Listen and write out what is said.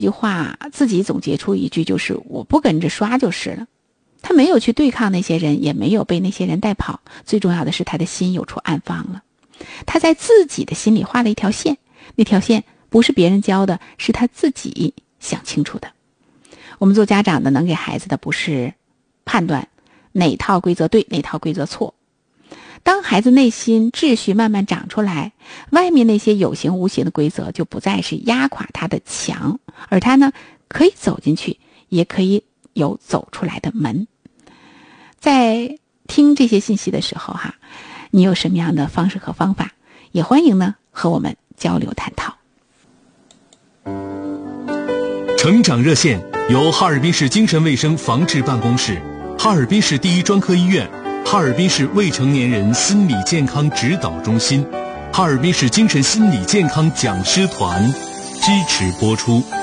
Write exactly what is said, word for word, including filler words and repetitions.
一句话自己总结出一句，就是我不跟着刷就是了。他没有去对抗那些人，也没有被那些人带跑，最重要的是他的心有处安放了。他在自己的心里画了一条线，那条线不是别人教的，是他自己想清楚的。我们做家长的能给孩子的不是判断哪套规则对，哪套规则错。当孩子内心秩序慢慢长出来，外面那些有形无形的规则就不再是压垮他的墙，而他呢可以走进去，也可以有走出来的门。在听这些信息的时候哈，你有什么样的方式和方法，也欢迎呢和我们交流探讨。 成长热线由哈尔滨市精神卫生防治办公室、哈尔滨市第一专科医院、哈尔滨市未成年人心理健康指导中心、哈尔滨市精神心理健康讲师团支持播出。